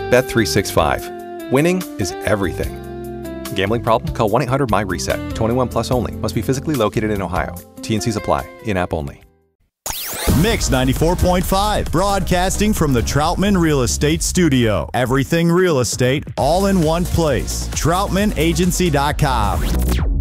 Bet365. Winning is everything. Gambling problem? Call 1-800-MY-RESET. 21 plus only. Must be physically located in Ohio. T&Cs apply. In-app only. Mix 94.5, broadcasting from the Troutman Real Estate Studio. Everything real estate, all in one place. TroutmanAgency.com.